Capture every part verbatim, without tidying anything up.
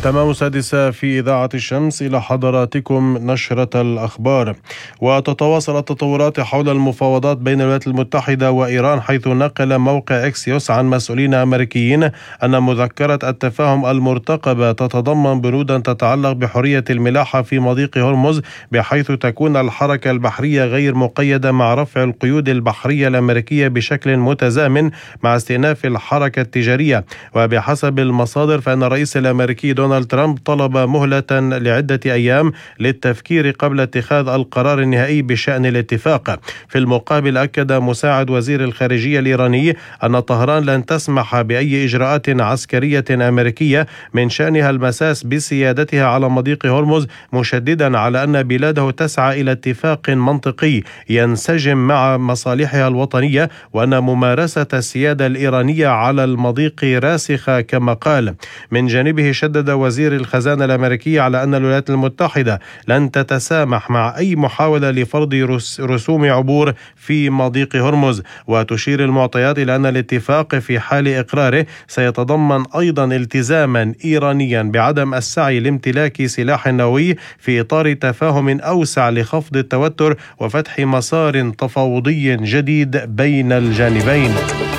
تمام السادسة في إذاعة الشمس، إلى حضراتكم نشرة الأخبار. وتتواصل التطورات حول المفاوضات بين الولايات المتحدة وإيران، حيث نقل موقع إكسيوس عن مسؤولين أمريكيين أن مذكرة التفاهم المرتقبة تتضمن بنودا تتعلق بحرية الملاحة في مضيق هرمز، بحيث تكون الحركة البحرية غير مقيدة مع رفع القيود البحرية الأمريكية بشكل متزامن مع استئناف الحركة التجارية. وبحسب المصادر فإن الرئيس الأمريكي دونالد ترامب طلب مهلة لعدة أيام للتفكير قبل اتخاذ القرار النهائي بشأن الاتفاق. في المقابل أكد مساعد وزير الخارجية الإيراني أن طهران لن تسمح بأي إجراءات عسكرية أمريكية من شأنها المساس بسيادتها على مضيق هرمز، مشددا على أن بلاده تسعى إلى اتفاق منطقي ينسجم مع مصالحها الوطنية، وأن ممارسة السيادة الإيرانية على المضيق راسخة كما قال. من جانبه شدد وزير الخزانة الأمريكي على أن الولايات المتحدة لن تتسامح مع أي محاولة لفرض رسوم عبور في مضيق هرمز. وتشير المعطيات إلى أن الاتفاق في حال إقراره سيتضمن أيضا التزاما إيرانيا بعدم السعي لامتلاك سلاح نووي في إطار تفاهم أوسع لخفض التوتر وفتح مسار تفاوضي جديد بين الجانبين.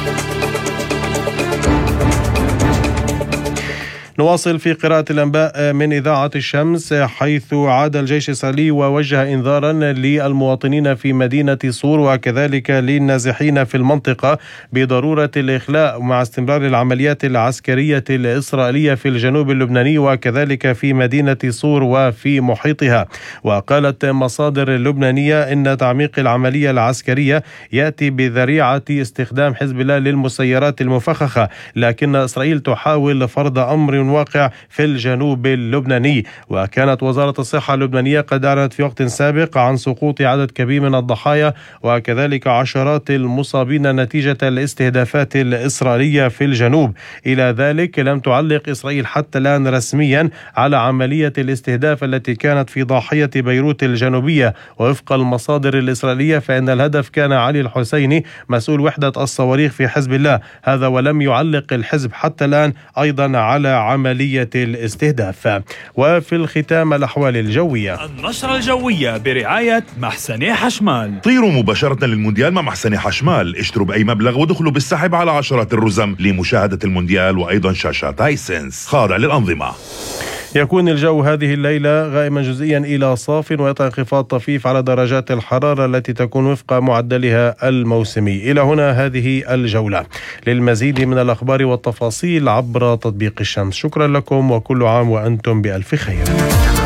نواصل في قراءة الأنباء من إذاعة الشمس، حيث عاد الجيش الإسرائيلي ووجه إنذارا للمواطنين في مدينة صور وكذلك للنازحين في المنطقة بضرورة الإخلاء مع استمرار العمليات العسكرية الإسرائيلية في الجنوب اللبناني وكذلك في مدينة صور وفي محيطها. وقالت مصادر لبنانية إن تعميق العملية العسكرية يأتي بذريعة استخدام حزب الله للمسيرات المفخخة، لكن إسرائيل تحاول فرض أمر واقع في الجنوب اللبناني. وكانت وزارة الصحة اللبنانية قد أعلنت في وقت سابق عن سقوط عدد كبير من الضحايا وكذلك عشرات المصابين نتيجة الاستهدافات الإسرائيلية في الجنوب. إلى ذلك لم تعلق إسرائيل حتى الآن رسميا على عملية الاستهداف التي كانت في ضاحية بيروت الجنوبية. ووفق المصادر الإسرائيلية فإن الهدف كان علي الحسيني مسؤول وحدة الصواريخ في حزب الله هذا، ولم يعلق الحزب حتى الآن أيضا على عملية الاستهداف. وفي الختام الأحوال الجوية. النشرة الجوية برعاية محسني حشمال. طيروا مباشرة للمونديال مع محسني حشمال، اشتروا بأي مبلغ ودخلوا بالسحب على عشرات الرزم لمشاهدة المونديال وأيضا شاشات هايسنس خاضع للأنظمة. يكون الجو هذه الليلة غائما جزئيا إلى صاف، ويطغى انخفاض طفيف على درجات الحرارة التي تكون وفق معدلها الموسمي. إلى هنا هذه الجولة. للمزيد من الأخبار والتفاصيل عبر تطبيق الشمس. شكرا لكم وكل عام وأنتم بألف خير.